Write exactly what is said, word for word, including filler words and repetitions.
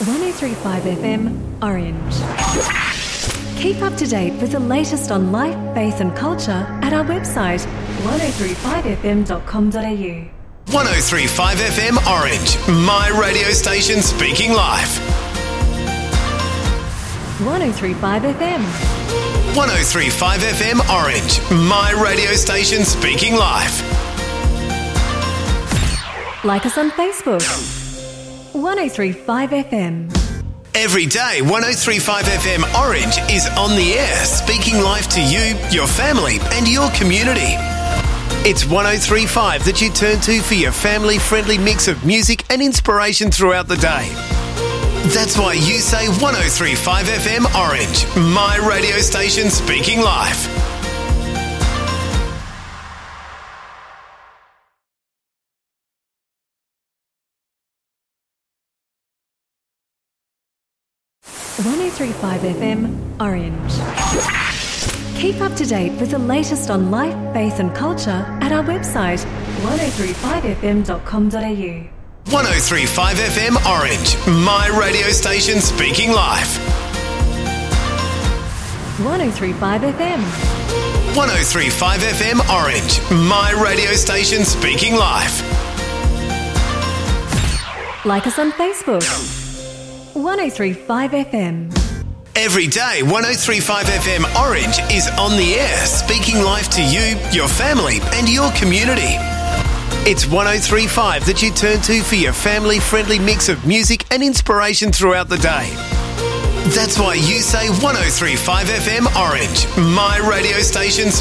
one oh three point five F M, Orange. Keep up to date with the latest on life, faith and culture at our website, one oh three five f m dot com dot a u. one oh three point five F M Orange, my radio station speaking live. one oh three point five F M. one oh three point five F M Orange, my radio station speaking live. Like us on Facebook. one oh three point five F M. Every day, one oh three point five F M Orange is on the air, speaking live to you, your family and your community. It's one oh three point five that you turn to for your family-friendly mix of music and inspiration throughout the day. That's why you say one oh three point five F M Orange, my radio station speaking live. one oh three point five F M, Orange. Keep up to date with the latest on life, faith and culture at our website, one oh three point five f m dot com dot a u. one oh three point five F M Orange, my radio station speaking live. one oh three point five F M. one oh three point five F M Orange, my radio station speaking live. Like us on Facebook. one oh three point five F M. Every day, one oh three point five F M Orange is on the air, speaking live to you, your family and your community. It's one oh three point five that you turn to for your family-friendly mix of music and inspiration throughout the day. That's why you say one oh three point five F M Orange, my radio station